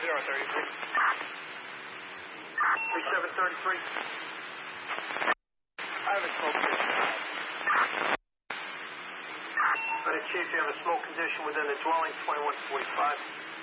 3733. I have a smoke condition. Chief, you have a smoke condition within the dwelling, 2145.